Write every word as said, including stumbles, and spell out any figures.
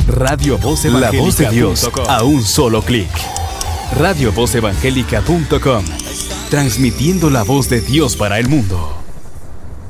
Radio Voz La voz de Dios Evangélica punto com. a un solo clic. Radio Voz Evangélica punto com. Transmitiendo la voz de Dios para el mundo.